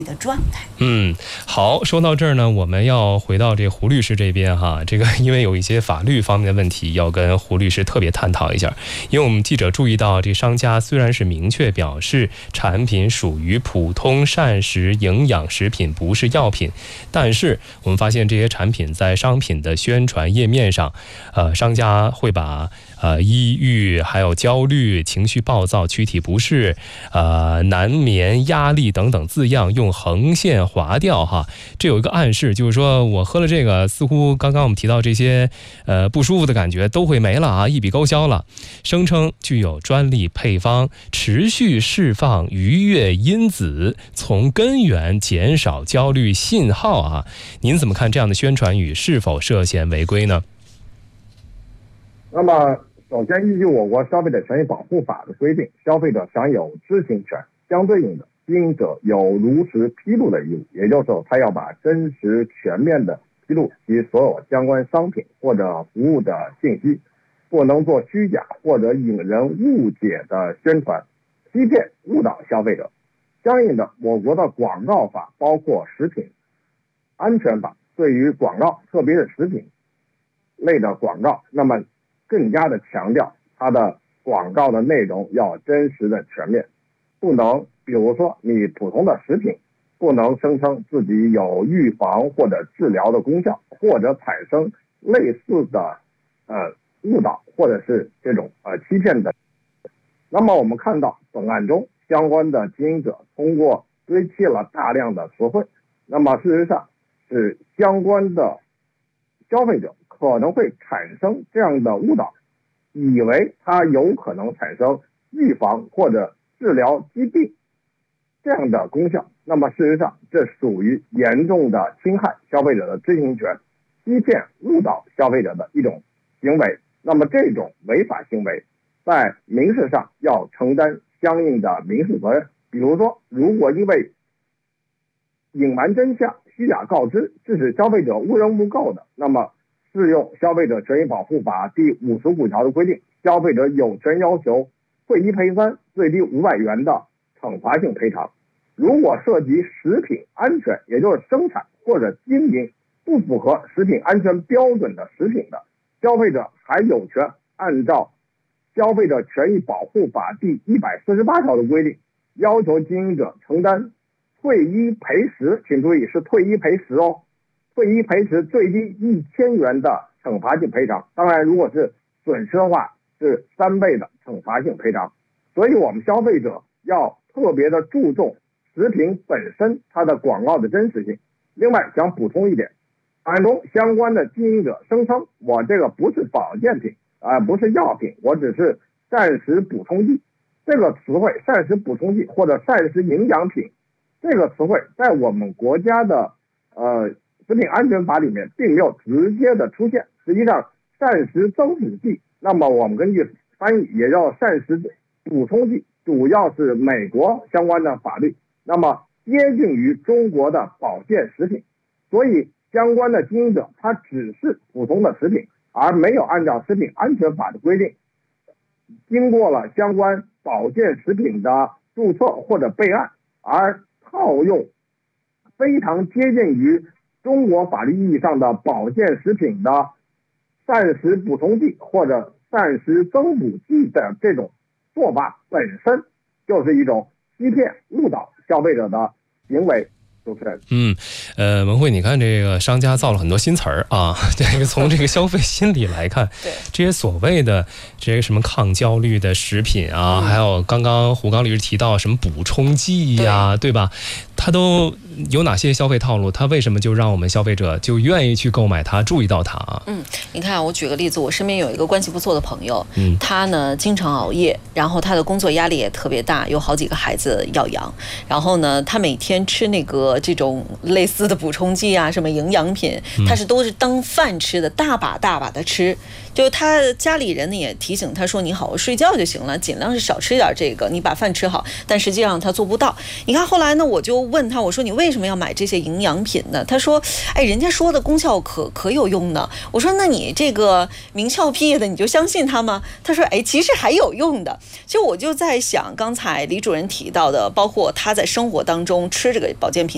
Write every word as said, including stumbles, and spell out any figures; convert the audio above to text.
的状态。 嗯，好，说到这儿呢，我们要回到这胡律师这边哈。这个因为有一些法律方面的问题要跟胡律师特别探讨一下。因为我们记者注意到，这商家虽然是明确表示产品属于普通膳食营养食品，不是药品，但是我们发现这些产品在商品的宣传页面上，呃，商家会把呃抑郁、还有焦虑、情绪暴躁、躯体不适、呃难眠、压力等等字样用横线划掉哈。这有一个暗示，就是说我喝了这个，似乎刚刚我们提到这些呃不舒服的感觉都会没了啊，一笔勾销了。声称具有专利配方，持续释放愉悦因子，从根源减少焦虑信号啊。您怎么看这样的宣传语是否涉嫌违规呢？ 那么首先，依据我国消费者权益保护法的规定，消费者享有知情权，相对应的经营者有如实披露的义务，也就是说，他要把真实全面的披露其所有相关商品或者服务的信息，不能做虚假或者引人误解的宣传，欺骗误导消费者。相应的，我国的广告法包括食品安全法，对于广告，特别是食品类的广告，那么更加的强调它的广告的内容要真实的全面，不能比如说你普通的食品不能声称自己有预防或者治疗的功效，或者产生类似的呃误导或者是这种呃欺骗的。那么我们看到本案中相关的经营者通过堆砌了大量的词汇，那么事实上是相关的消费者可能会产生这样的误导，以为它有可能产生预防或者治疗疾病这样的功效。那么事实上这属于严重的侵害消费者的知情权，欺骗误导消费者的一种行为。那么这种违法行为在民事上要承担相应的民事责任。比如说，如果因为隐瞒真相、虚假告知，致使消费者误认误购的，那么适用消费者权益保护法第五十五条的规定，消费者有权要求退一赔三，最低五百元的惩罚性赔偿。如果涉及食品安全，也就是生产或者经营不符合食品安全标准的食品的，消费者还有权按照消费者权益保护法第一百四十八条的规定，要求经营者承担退一赔十，请注意是退一赔十哦，退一赔十最低一千元的惩罚性赔偿。当然，如果是损失的话，是三倍的惩罚性赔偿。所以我们消费者要特别的注重食品本身它的广告的真实性。另外想补充一点，案中相关的经营者声称我这个不是保健品啊、呃，不是药品，我只是膳食补充剂。这个词汇膳食补充剂或者膳食营养品，这个词汇在我们国家的呃食品安全法里面并没有直接的出现。实际上膳食增补剂，那么我们根据翻译也叫膳食补充剂，主要是美国相关的法律，那么接近于中国的保健食品。所以相关的经营者他只是普通的食品，而没有按照食品安全法的规定，经过了相关保健食品的注册或者备案，而套用非常接近于中国法律意义上的保健食品的膳食补充剂或者膳食增补剂的这种做法，本身就是一种欺骗误导消费者的行为。主持人， 嗯，呃，文慧，你看这个商家造了很多新词儿啊，这个从这个消费心理来看， 对这些所谓的这些什么抗焦虑的食品啊，嗯、还有刚刚胡刚律师提到什么补充剂呀、啊， 对, 对吧？它都有哪些消费套路？它为什么就让我们消费者就愿意去购买它、注意到它啊？ 嗯，你看，我举个例子，我身边有一个关系不错的朋友， 嗯， 他呢经常熬夜，然后他的工作压力也特别大，有好几个孩子要养，然后呢，他每天吃那个这种类似的补充剂啊，什么营养品，他是都是当饭吃的，大把大把的吃。就他家里人呢也提醒他说，你好好睡觉就行了，尽量是少吃点这个，你把饭吃好。但实际上他做不到。你看后来呢，我就问他，我说你为什么要买这些营养品呢？他说，哎，人家说的功效可可有用呢。我说那你这个名校毕业的你就相信他吗？他说，哎，其实还有用的。其实我就在想，刚才李主任提到的，包括他在生活当中吃这个保健品